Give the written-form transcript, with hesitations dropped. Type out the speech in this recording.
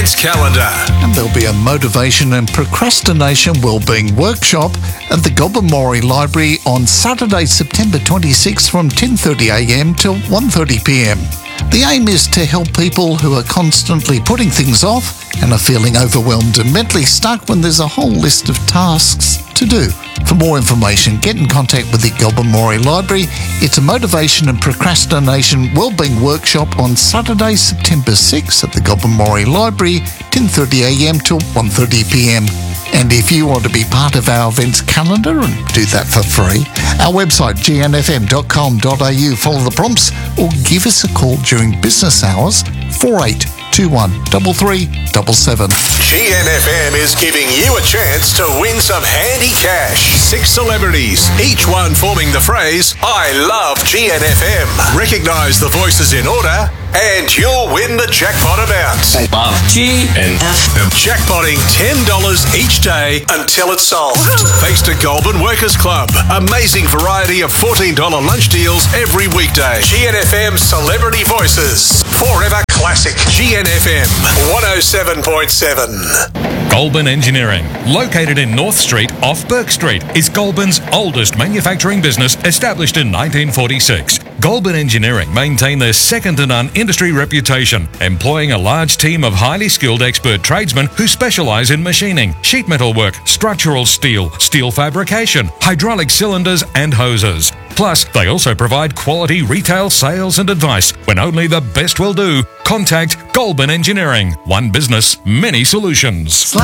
events calendar. And there'll be a motivation and procrastination wellbeing workshop at the Goulburn Maury Library on Saturday, September 26th from 10:30am till 1:30pm. The aim is to help people who are constantly putting things off and are feeling overwhelmed and mentally stuck when there's a whole list of tasks to do. For more information, get in contact with the Goulburn Maury Library. It's a motivation and procrastination wellbeing workshop on Saturday, September 6th at the Goulburn Maury Library, 10:30am till 1:30pm. And if you want to be part of our events calendar and do that for free, our website gnfm.com.au, follow the prompts or give us a call during business hours, 4821 3377. GNFM is giving you a chance to win some handy cash. 6 celebrities, each one forming the phrase, I love GNFM. Recognise the voices in order and you'll win the jackpot amount. I love GNFM. Jackpotting $10 each day until it's sold. Thanks to Goulburn Workers Club. Amazing variety of $14 lunch deals every weekday. GNFM Celebrity Voices. Forever classic. GNFM 107.7. Goulburn Engineering, located in North Street off Burke Street, is Goulburn's oldest manufacturing business, established in 1946. Goulburn Engineering maintain their second-to-none industry reputation, employing a large team of highly skilled expert tradesmen who specialise in machining, sheet metal work, structural steel, steel fabrication, hydraulic cylinders and hoses. Plus, they also provide quality retail sales and advice. When only the best will do, contact Goulburn Engineering. One business, many solutions.